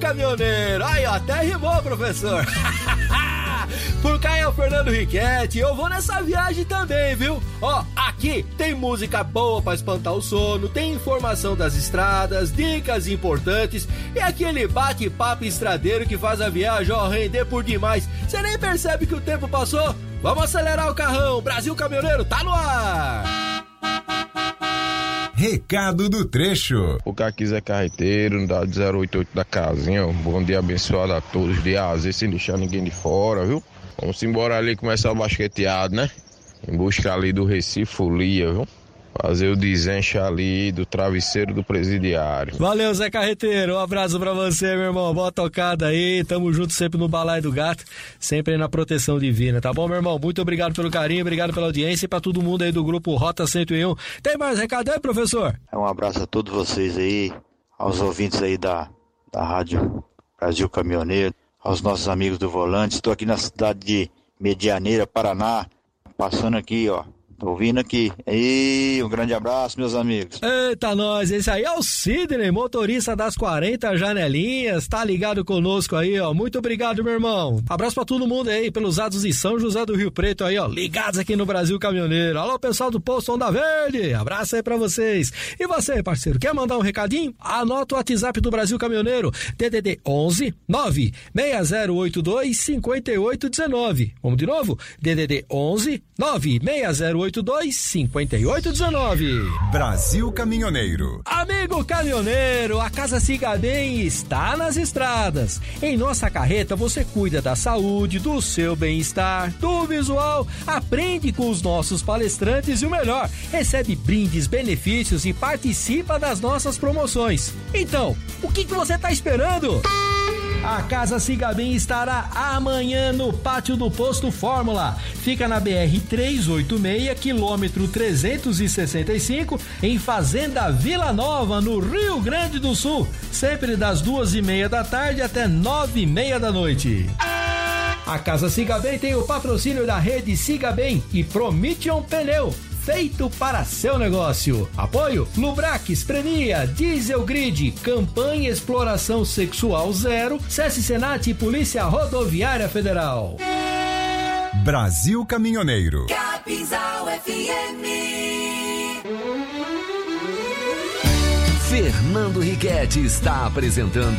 Caminhoneiro. Aí, ó, até rimou, professor. Por cá é o Fernando Riquetti, eu vou nessa viagem também, viu? Ó, aqui tem música boa pra espantar o sono, tem informação das estradas, dicas importantes e aquele bate-papo estradeiro que faz a viagem, ó, render por demais. Você nem percebe que o tempo passou? Vamos acelerar o carrão, Brasil Caminhoneiro tá no ar! Recado do trecho. O cara quiser carreteiro, da 088 da casinha, bom dia abençoado a todos, de A a Z, sem deixar ninguém de fora, viu? Vamos embora ali começar o basqueteado, né? Em busca ali do Recife Folia, viu? Fazer o desenche ali do travesseiro do presidiário. Valeu, Zé Carreteiro, um abraço pra você, meu irmão, boa tocada aí, tamo junto sempre no Balaio do Gato, sempre aí na proteção divina, tá bom, meu irmão? Muito obrigado pelo carinho, obrigado pela audiência e pra todo mundo aí do grupo Rota 101. Tem mais recado aí, professor? Um abraço a todos vocês aí, aos ouvintes aí da Rádio Brasil Caminhoneiro, aos nossos amigos do Volante. Estou aqui na cidade de Medianeira, Paraná, passando aqui, ó. Tô ouvindo aqui. E um grande abraço, meus amigos. Eita, nós, esse aí é o Sidney, motorista das 40 janelinhas, tá ligado conosco aí, ó. Muito obrigado, meu irmão. Abraço pra todo mundo aí, pelos atos de São José do Rio Preto aí, ó, ligados aqui no Brasil Caminhoneiro. Alô, pessoal do Posto Onda Verde, abraço aí pra vocês. E você, parceiro, quer mandar um recadinho? Anota o WhatsApp do Brasil Caminhoneiro, DDD 11 96082 5819. Vamos de novo? DDD 11 96082 5819. Brasil Caminhoneiro. Amigo caminhoneiro, a Casa Siga Bem está nas estradas. Em nossa carreta você cuida da saúde, do seu bem-estar, do visual, aprende com os nossos palestrantes e o melhor, recebe brindes, benefícios e participa das nossas promoções. Então, o que você está esperando? A Casa Siga Bem estará amanhã no pátio do Posto Fórmula. Fica na BR-386, quilômetro 365, em Fazenda Vila Nova, no Rio Grande do Sul. Sempre das 2:30 da tarde até 9:30 da noite. A Casa Siga Bem tem o patrocínio da rede Siga Bem e Promission Pneu, feito para seu negócio. Apoio Lubrax, Premia, Diesel Grid, Campanha Exploração Sexual Zero, SESC Senat e Polícia Rodoviária Federal. Brasil Caminhoneiro. Capinzal FM. Fernando Riquetti está apresentando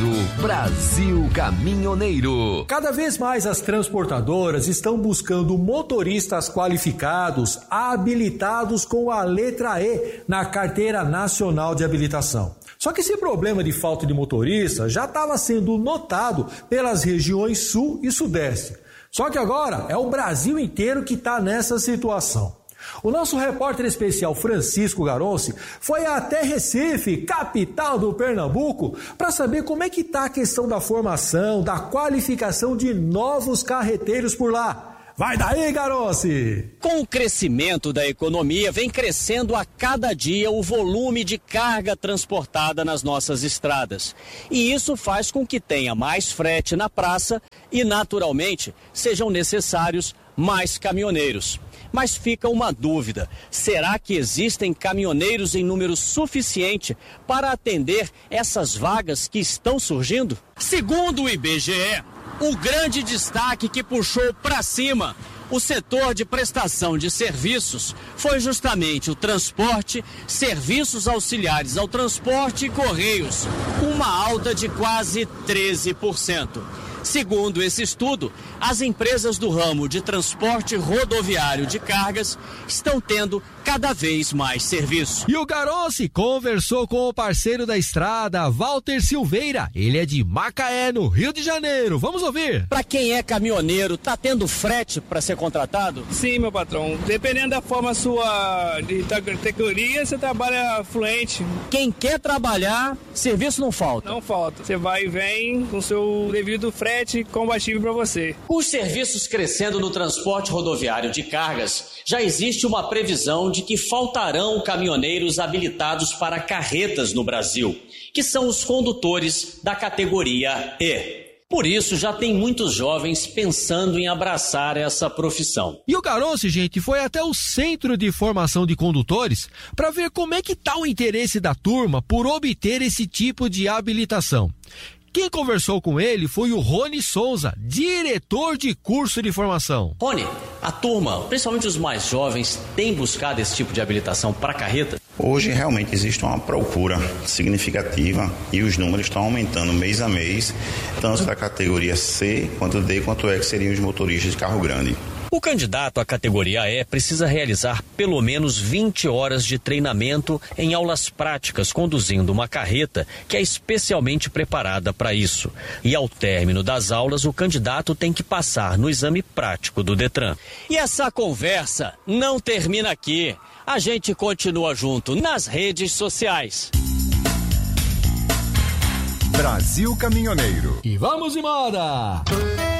Brasil Caminhoneiro. Cada vez mais as transportadoras estão buscando motoristas qualificados, habilitados com a letra E na Carteira Nacional de Habilitação. Só que esse problema de falta de motorista já estava sendo notado pelas regiões Sul e Sudeste. Só que agora é o Brasil inteiro que está nessa situação. O nosso repórter especial Francisco Garonci foi até Recife, capital do Pernambuco, para saber como é que está a questão da formação, da qualificação de novos carreteiros por lá. Vai daí, Garonci! Com o crescimento da economia, vem crescendo a cada dia o volume de carga transportada nas nossas estradas. E isso faz com que tenha mais frete na praça e, naturalmente, sejam necessários mais caminhoneiros. Mas fica uma dúvida: será que existem caminhoneiros em número suficiente para atender essas vagas que estão surgindo? Segundo o IBGE, o grande destaque que puxou para cima o setor de prestação de serviços foi justamente o transporte, serviços auxiliares ao transporte e correios, com uma alta de quase 13%. Segundo esse estudo, as empresas do ramo de transporte rodoviário de cargas estão tendo cada vez mais serviço. E o Garonci conversou com o parceiro da estrada, Walter Silveira. Ele é de Macaé, no Rio de Janeiro. Vamos ouvir. Para quem é caminhoneiro, tá tendo frete para ser contratado? Sim, meu patrão. Dependendo da forma sua de categoria, você trabalha fluente. Quem quer trabalhar, serviço não falta. Não falta. Você vai e vem com seu devido frete combustível para você. Os serviços crescendo no transporte rodoviário de cargas, já existe uma previsão de que faltarão caminhoneiros habilitados para carretas no Brasil, que são os condutores da categoria E. Por isso, já tem muitos jovens pensando em abraçar essa profissão. E o Garonci, gente, foi até o Centro de Formação de Condutores para ver como é que está o interesse da turma por obter esse tipo de habilitação. Quem conversou com ele foi o Rony Souza, diretor de curso de formação. Rony, a turma, principalmente os mais jovens, tem buscado esse tipo de habilitação para carreta? Hoje realmente existe uma procura significativa e os números estão aumentando mês a mês, tanto da categoria C, quanto D, quanto E, que seriam os motoristas de carro grande. O candidato à categoria E precisa realizar pelo menos 20 horas de treinamento em aulas práticas, conduzindo uma carreta que é especialmente preparada para isso. E ao término das aulas, o candidato tem que passar no exame prático do Detran. E essa conversa não termina aqui. A gente continua junto nas redes sociais. Brasil Caminhoneiro. E vamos embora!